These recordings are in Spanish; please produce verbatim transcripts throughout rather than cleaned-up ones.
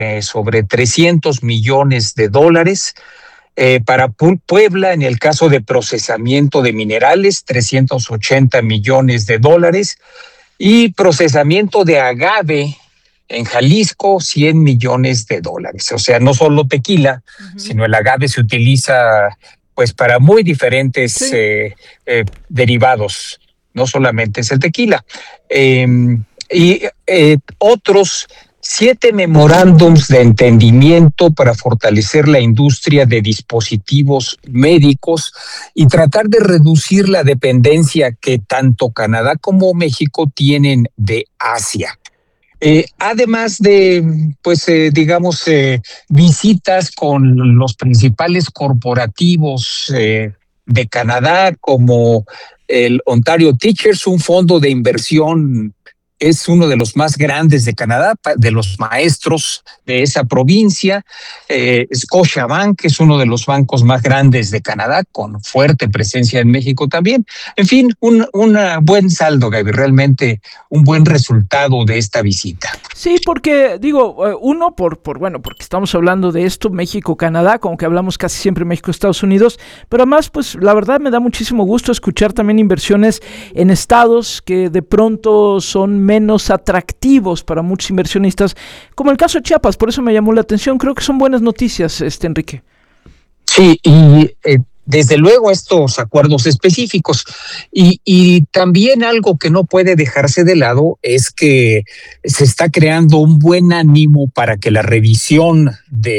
eh, sobre trescientos millones de dólares. Eh, para Puebla, en el caso de procesamiento de minerales, trescientos ochenta millones de dólares. Y procesamiento de agave en Jalisco, cien millones de dólares. O sea, no solo tequila, uh-huh. sino el agave se utiliza pues para muy diferentes sí. eh, eh, derivados, no solamente es el tequila. Eh, y eh, otros siete memorándums de entendimiento para fortalecer la industria de dispositivos médicos y tratar de reducir la dependencia que tanto Canadá como México tienen de Asia. Eh, además de, pues, eh, digamos, eh, visitas con los principales corporativos eh, de Canadá, como el Ontario Teachers, un fondo de inversión. Es uno de los más grandes de Canadá, de los maestros de esa provincia. Eh, Scotiabank, que es uno de los bancos más grandes de Canadá, con fuerte presencia en México también. En fin, un una buen saldo, Gaby, realmente un buen resultado de esta visita. Sí, porque digo, uno, por, por bueno, porque estamos hablando de esto, México-Canadá, como que hablamos casi siempre México-Estados Unidos, pero además, pues la verdad me da muchísimo gusto escuchar también inversiones en estados que de pronto son menos atractivos para muchos inversionistas, como el caso de Chiapas. Por eso me llamó la atención. Creo que son buenas noticias, este Enrique. Sí, y eh, desde luego estos acuerdos específicos. Y, y también algo que no puede dejarse de lado es que se está creando un buen ánimo para que la revisión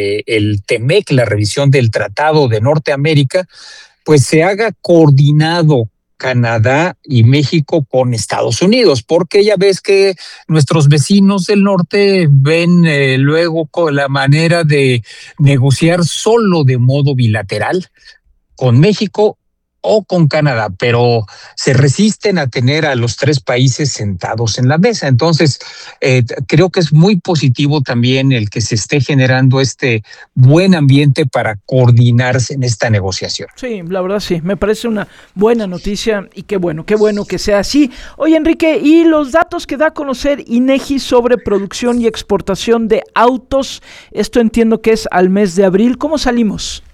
del TEMEC, la revisión del Tratado de Norteamérica, pues se haga coordinado Canadá y México con Estados Unidos, porque ya ves que nuestros vecinos del norte ven eh, luego con la manera de negociar solo de modo bilateral con México o con Canadá, pero se resisten a tener a los tres países sentados en la mesa. Entonces, eh, creo que es muy positivo también el que se esté generando este buen ambiente para coordinarse en esta negociación. Sí, la verdad sí, me parece una buena noticia y qué bueno, qué bueno que sea así. Oye, Enrique, y los datos que da a conocer INEGI sobre producción y exportación de autos, esto entiendo que es al mes de abril, ¿cómo salimos?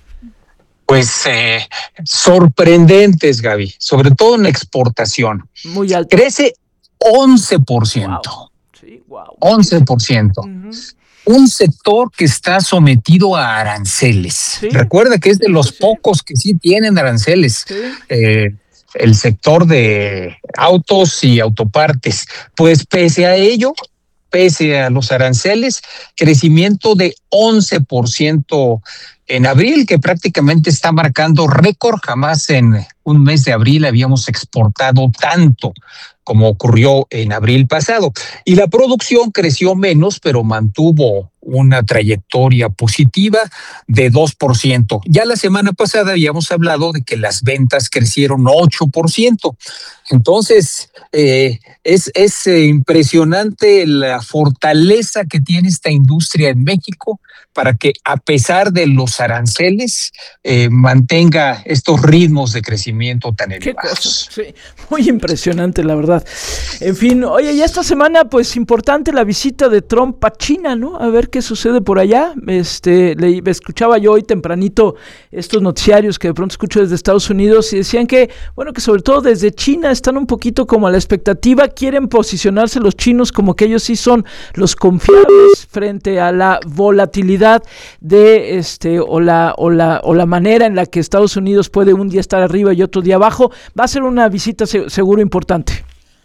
Pues eh, sorprendentes, Gaby, sobre todo en exportación. Muy alto. Crece once por ciento. Wow. Sí, wow. once por ciento. Uh-huh. Un sector que está sometido a aranceles. ¿Sí? Recuerda que es de los sí, pocos que sí tienen aranceles. Sí. Eh, el sector de autos y autopartes. Pues pese a ello, pese a los aranceles, crecimiento de once por ciento en abril, que prácticamente está marcando récord. Jamás en un mes de abril habíamos exportado tanto como ocurrió en abril pasado. Y la producción creció menos, pero mantuvo una trayectoria positiva de dos por ciento. Ya la semana pasada habíamos hablado de que las ventas crecieron ocho por ciento. Entonces, eh, es, es eh, impresionante la fortaleza que tiene esta industria en México para que, a pesar de los aranceles, eh, mantenga estos ritmos de crecimiento tan elevados. Sí, muy impresionante, la verdad. En fin, oye, y esta semana, pues, importante la visita de Trump a China, ¿no? A ver qué sucede por allá. Este, le escuchaba yo hoy tempranito estos noticiarios que de pronto escucho desde Estados Unidos y decían que, bueno, que sobre todo desde China están un poquito como a la expectativa, quieren posicionarse los chinos como que ellos sí son los confiables frente a la volatilidad de este o la o la o la manera en la que Estados Unidos puede un día estar arriba y otro día abajo. Va a ser una visita se- seguro importante.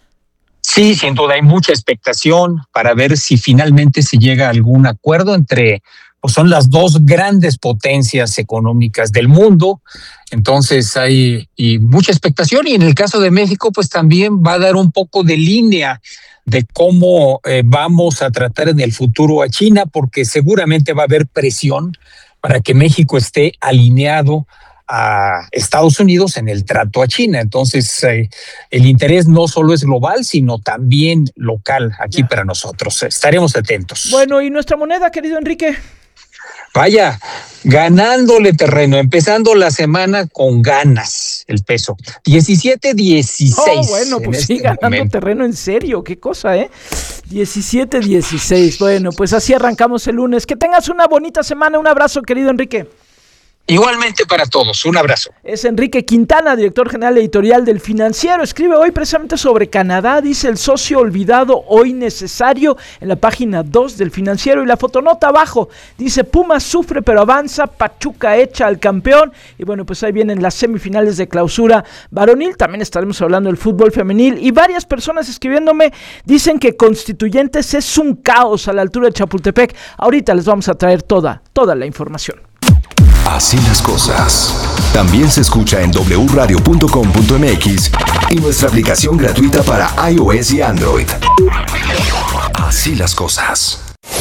Sí, sin duda hay mucha expectación para ver si finalmente se llega a algún acuerdo entre, pues son las dos grandes potencias económicas del mundo. Entonces hay y mucha expectación, y en el caso de México pues también va a dar un poco de línea de cómo eh, vamos a tratar en el futuro a China, porque seguramente va a haber presión para que México esté alineado a Estados Unidos en el trato a China. Entonces, eh, el interés no solo es global, sino también local aquí ya. Para nosotros. Estaremos atentos. Bueno, ¿y nuestra moneda, querido Enrique? Vaya, ganándole terreno, empezando la semana con ganas. el peso. diecisiete dieciséis. Oh, bueno, pues en sí, este ganando momento. terreno en serio, qué cosa, ¿eh? diecisiete dieciséis. Bueno, pues así arrancamos el lunes. Que tengas una bonita semana. Un abrazo, querido Enrique. Igualmente para todos, un abrazo. Es Enrique Quintana, director general editorial del Financiero. Escribe hoy precisamente sobre Canadá, dice el socio olvidado hoy necesario, en la página dos del Financiero. Y la fotonota abajo dice: Pumas sufre pero avanza, Pachuca echa al campeón. Y bueno, pues ahí vienen las semifinales de clausura varonil. También estaremos hablando del fútbol femenil. Y varias personas escribiéndome dicen que Constituyentes es un caos a la altura de Chapultepec. Ahorita les vamos a traer toda, toda la información. Así las cosas. También se escucha en doble u radio punto com punto m x y nuestra aplicación gratuita para iOS y Android. Así las cosas.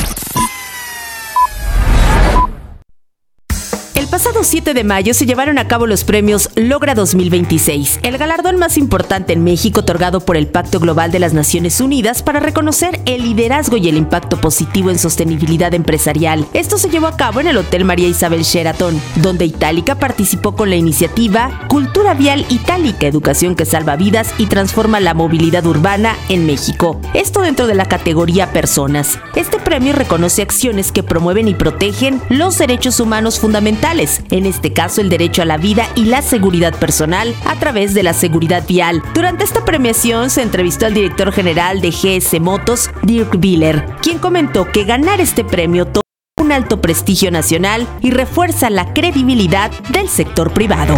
El pasado siete de mayo se llevaron a cabo los premios Logra dos mil veintiséis, el galardón más importante en México otorgado por el Pacto Global de las Naciones Unidas para reconocer el liderazgo y el impacto positivo en sostenibilidad empresarial. Esto se llevó a cabo en el Hotel María Isabel Sheraton, donde Itálica participó con la iniciativa Cultura Vial Itálica, educación que salva vidas y transforma la movilidad urbana en México. Esto dentro de la categoría Personas. Este premio reconoce acciones que promueven y protegen los derechos humanos fundamentales, en este caso el derecho a la vida y la seguridad personal a través de la seguridad vial. Durante esta premiación se entrevistó al director general de G S Motos, Dirk Biller, quien comentó que ganar este premio toma un alto prestigio nacional y refuerza la credibilidad del sector privado.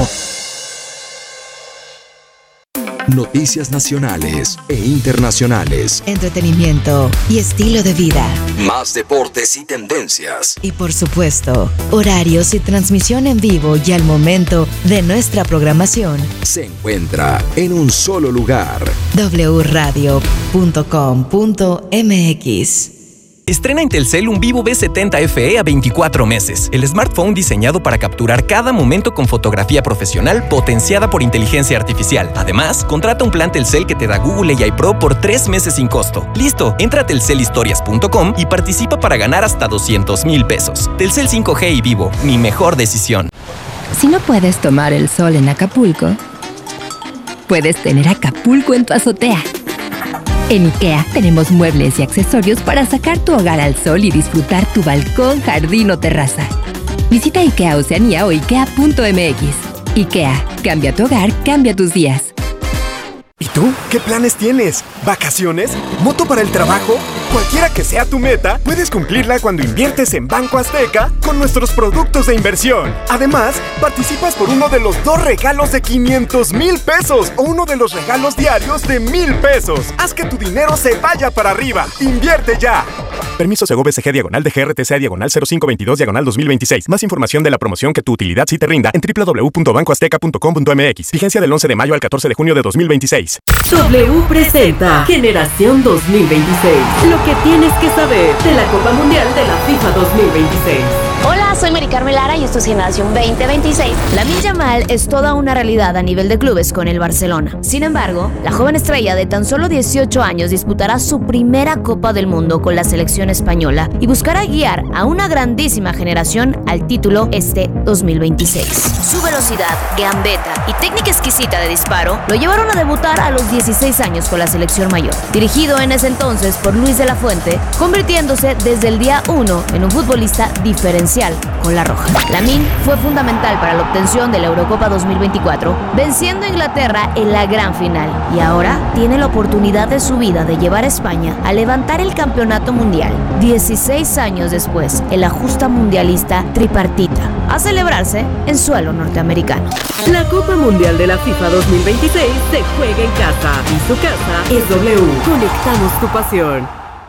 Noticias nacionales e internacionales. Entretenimiento y estilo de vida. Más deportes y tendencias. Y por supuesto, horarios y transmisión en vivo y al momento de nuestra programación. Se encuentra en un solo lugar. doble u radio punto com punto m x. Estrena en Telcel un Vivo V setenta F E a veinticuatro meses. El smartphone diseñado para capturar cada momento con fotografía profesional potenciada por inteligencia artificial. Además, contrata un plan Telcel que te da Google A I Pro por tres meses sin costo. ¡Listo! Entra a telcel historias punto com y participa para ganar hasta doscientos mil pesos. Telcel cinco G y Vivo, mi mejor decisión. Si no puedes tomar el sol en Acapulco, puedes tener Acapulco en tu azotea. En IKEA tenemos muebles y accesorios para sacar tu hogar al sol y disfrutar tu balcón, jardín o terraza. Visita IKEA Oceanía o ikea punto m x. IKEA, cambia tu hogar, cambia tus días. ¿Y tú? ¿Qué planes tienes? ¿Vacaciones? ¿Moto para el trabajo? Cualquiera que sea tu meta, puedes cumplirla cuando inviertes en Banco Azteca con nuestros productos de inversión. Además, participas por uno de los dos regalos de quinientos mil pesos o uno de los regalos diarios de mil pesos. Haz que tu dinero se vaya para arriba. ¡Invierte ya! Permiso Segov S G diagonal de G R T C diagonal cero cinco veintidós diagonal dos mil veintiséis. Más información de la promoción que tu utilidad sí te rinda en doble u doble u doble u punto banco azteca punto com punto m x. Vigencia del once de mayo al catorce de junio de dos mil veintiséis. W presenta Generación dos mil veintiséis. Lo que tienes que saber de la Copa Mundial de la FIFA dos mil veintiséis. Hola, soy Mari Carmen Lara y esto es Generación veinte veintiséis. Lamine Yamal es toda una realidad a nivel de clubes con el Barcelona. Sin embargo, la joven estrella de tan solo dieciocho años disputará su primera Copa del Mundo con la selección española y buscará guiar a una grandísima generación al título este dos mil veintiséis. Su velocidad, gambeta y técnica exquisita de disparo lo llevaron a debutar a los dieciséis años con la selección mayor, dirigido en ese entonces por Luis de la Fuente, convirtiéndose desde el día uno en un futbolista diferencial con la roja. Lamine fue fundamental para la obtención de la Eurocopa dos mil veinticuatro, venciendo a Inglaterra en la gran final, y ahora tiene la oportunidad de su vida de llevar a España a levantar el campeonato mundial. dieciséis años después, en la justa mundialista tripartita, a celebrarse en suelo norteamericano. La Copa Mundial de la FIFA dos mil veintiséis se juega en casa y su casa es W. Conectamos tu pasión.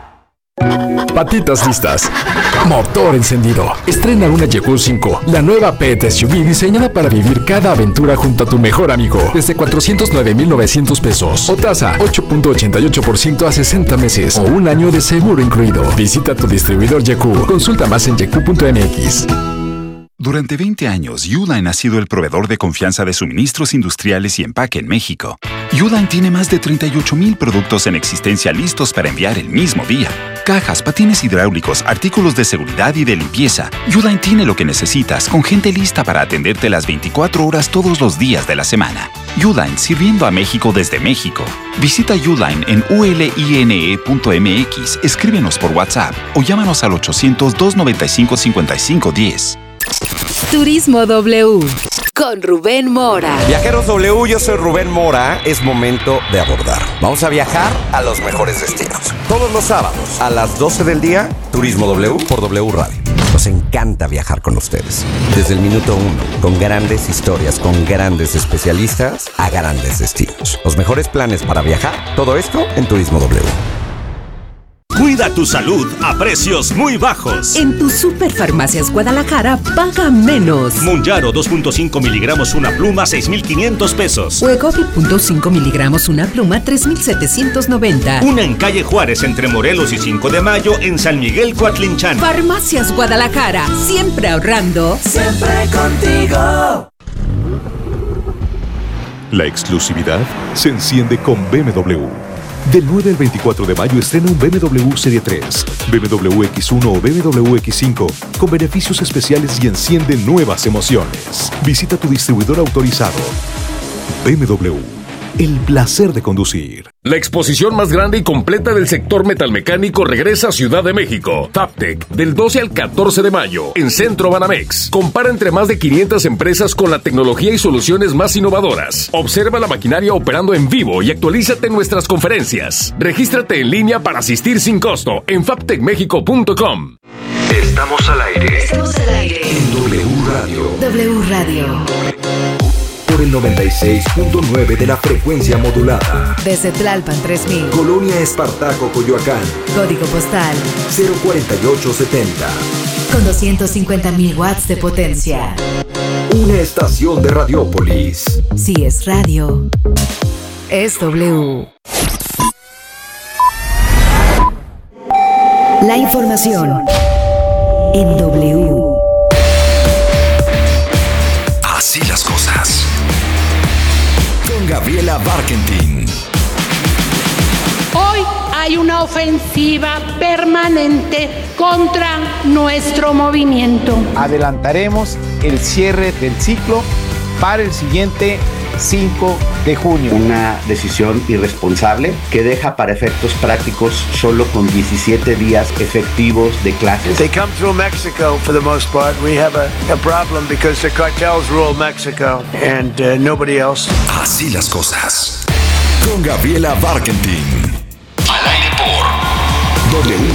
Patitas listas, motor encendido. Estrena una Yeku cinco, la nueva Pet S U V diseñada para vivir cada aventura junto a tu mejor amigo. Desde cuatrocientos nueve mil novecientos pesos o tasa ocho punto ochenta y ocho por ciento a sesenta meses o un año de seguro incluido. Visita tu distribuidor Yeku. Consulta más en yeku punto m x. Durante veinte años, Uline ha sido el proveedor de confianza de suministros industriales y empaque en México. Uline tiene más de treinta y ocho mil productos en existencia listos para enviar el mismo día. Cajas, patines hidráulicos, artículos de seguridad y de limpieza. Uline tiene lo que necesitas, con gente lista para atenderte las veinticuatro horas todos los días de la semana. Uline, sirviendo a México desde México. Visita Uline en u l i n e punto m x, escríbenos por WhatsApp o llámanos al ochocientos, doscientos noventa y cinco, cincuenta y cinco diez. Turismo W con Rubén Mora. Viajeros W, yo soy Rubén Mora. Es momento de abordar. Vamos a viajar a los mejores destinos. Todos los sábados a las doce del día, Turismo W por W Radio. Nos encanta viajar con ustedes. Desde el minuto uno, con grandes historias, con grandes especialistas a grandes destinos. Los mejores planes para viajar, todo esto en Turismo W. Cuida tu salud a precios muy bajos. En tu Superfarmacias Guadalajara, paga menos. Munjaro dos punto cinco miligramos una pluma, seis mil quinientos pesos. Wegovy punto cinco miligramos una pluma, tres mil setecientos noventa. Una en calle Juárez, entre Morelos y cinco de mayo, en San Miguel, Coatlinchan. Farmacias Guadalajara, siempre ahorrando. Siempre contigo. La exclusividad se enciende con B M W. Del nueve al veinticuatro de mayo estrena un B M W Serie tres, B M W X uno o B M W X cinco con beneficios especiales y enciende nuevas emociones. Visita tu distribuidor autorizado. B M W. El placer de conducir. La exposición más grande y completa del sector metalmecánico regresa a Ciudad de México. Fabtech, del doce al catorce de mayo, en Centro Banamex. Compara entre más de quinientas empresas con la tecnología y soluciones más innovadoras. Observa la maquinaria operando en vivo y actualízate en nuestras conferencias. Regístrate en línea para asistir sin costo en fabtech mexico punto com. Estamos al aire. Estamos al aire. En W Radio. W Radio. Por el noventa y seis punto nueve de la frecuencia modulada. Desde Tlalpan tres mil. Colonia Espartaco, Coyoacán. Código postal cero cuarenta y ocho setenta. Con doscientos cincuenta mil watts de potencia. Una estación de Radiópolis. Si es radio, es W. La información en W. Así las cosas. Con Gabriela Barkentin. Hoy hay una ofensiva permanente contra nuestro movimiento. Adelantaremos el cierre del ciclo para el siguiente cinco de junio. Una decisión irresponsable que deja para efectos prácticos solo con diecisiete días efectivos de clases. They come through Mexico for the most part. We have a, a problem because the cartels rule Mexico and uh, nobody else. Así las cosas. Con Gabriela Barkentin. Al aire por W